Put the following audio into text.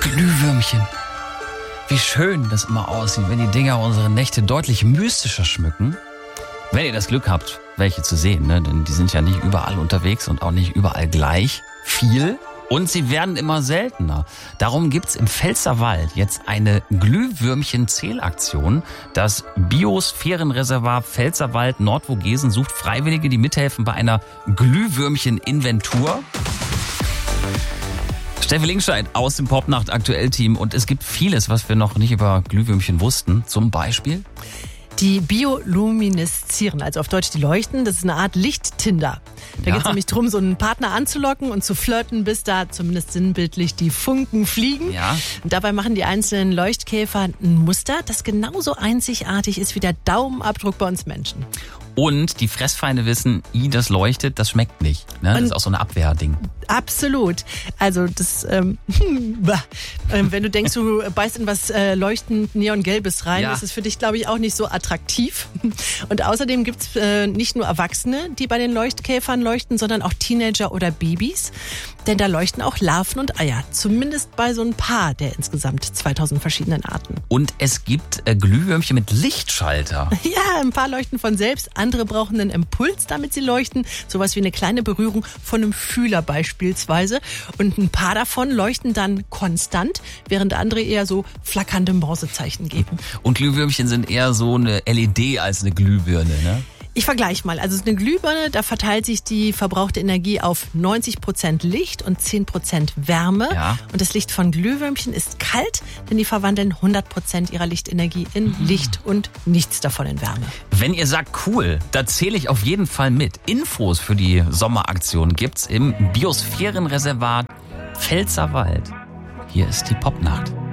Glühwürmchen. Wie schön das immer aussieht, wenn die Dinger unsere Nächte deutlich mystischer schmücken. Wenn ihr das Glück habt, welche zu sehen, ne? Denn die sind ja nicht überall unterwegs und auch nicht überall gleich viel. Und sie werden immer seltener. Darum gibt's im Pfälzerwald jetzt eine Glühwürmchen-Zählaktion. Das Biosphärenreservat Pfälzerwald Nordvogesen sucht Freiwillige, die mithelfen bei einer Glühwürmchen-Inventur. Steffi Linkscheid aus dem Popnacht-Aktuell-Team. Und es gibt vieles, was wir noch nicht über Glühwürmchen wussten. Zum Beispiel? Die biolumineszieren, also auf Deutsch die leuchten. Das ist eine Art Lichttinder. Da geht es nämlich darum, so einen Partner anzulocken und zu flirten, bis da zumindest sinnbildlich die Funken fliegen. Ja. Und dabei machen die einzelnen Leuchtkäfer ein Muster, das genauso einzigartig ist wie der Daumenabdruck bei uns Menschen. Und die Fressfeinde wissen, das leuchtet, das schmeckt nicht. Ne? Das ist auch so ein Abwehrding. Absolut. Also das, wenn du denkst, du beißt in was leuchtend neongelbes rein, ist es für dich, glaube ich, auch nicht so attraktiv. Und außerdem gibt's nicht nur Erwachsene, die bei den Leuchtkäfern leuchten, sondern auch Teenager oder Babys. Denn da leuchten auch Larven und Eier. Zumindest bei so ein paar der insgesamt 2000 verschiedenen Arten. Und es gibt Glühwürmchen mit Lichtschalter. Ja, ein paar leuchten von selbst. Andere brauchen einen Impuls, damit sie leuchten. Sowas wie eine kleine Berührung von einem Fühler beispielsweise. Und ein paar davon leuchten dann konstant, während andere eher so flackernde Morsezeichen geben. Und Glühwürmchen sind eher so eine LED als eine Glühbirne, ne? Ich vergleiche mal. Also eine Glühbirne, da verteilt sich die verbrauchte Energie auf 90% Licht und 10% Wärme. Ja. Und das Licht von Glühwürmchen ist kalt, denn die verwandeln 100% ihrer Lichtenergie in Licht und nichts davon in Wärme. Wenn ihr sagt cool, da zähle ich auf jeden Fall mit. Infos für die Sommeraktion gibt's im Biosphärenreservat Pfälzerwald. Hier ist die Popnacht.